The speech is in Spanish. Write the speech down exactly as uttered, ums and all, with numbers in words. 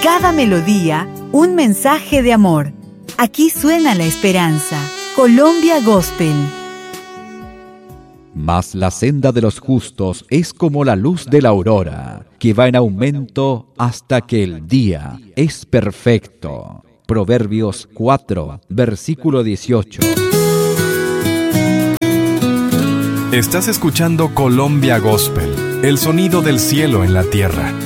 cada melodía, un mensaje de amor. Aquí suena la esperanza. Colombia Gospel. Mas la senda de los justos es como la luz de la aurora, que va en aumento hasta que el día es perfecto. Proverbios cuatro, versículo dieciocho. Estás escuchando Colombia Gospel, el sonido del cielo en la tierra.